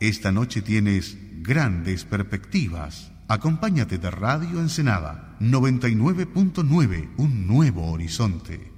Esta noche tienes grandes perspectivas. Acompáñate de Radio Ensenada 99.9, un nuevo horizonte.